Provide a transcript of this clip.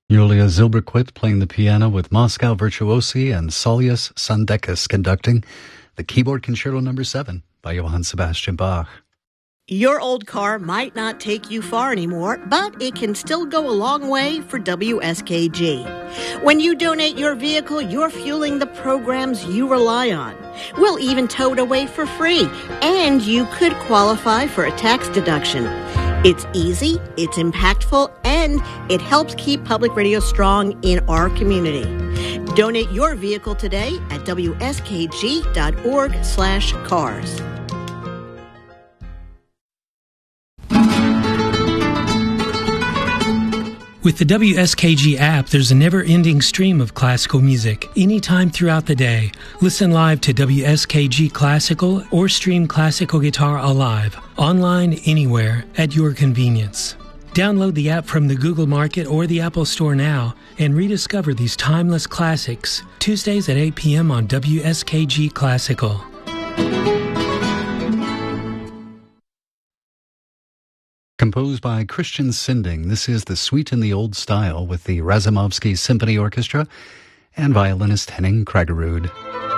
Yulia Zilberquit playing the piano with Moscow Virtuosi and Saulius Sandekis conducting the Keyboard Concerto No. 7 by Johann Sebastian Bach. Your old car might not take you far anymore, but it can still go a long way for WSKG. When you donate your vehicle, you're fueling the programs you rely on. We'll even tow it away for free, and you could qualify for a tax deduction. It's easy, it's impactful, and it helps keep public radio strong in our community. Donate your vehicle today at wskg.org/cars. With the WSKG app, there's a never-ending stream of classical music anytime throughout the day. Listen live to WSKG Classical or stream Classical Guitar Alive, online, anywhere, at your convenience. Download the app from the Google Market or the Apple Store now and rediscover these timeless classics. Tuesdays at 8 p.m. on WSKG Classical. Composed by Christian Sinding, this is the Suite in the Old Style with the Razumovsky Symphony Orchestra and violinist Henning Kraggerud.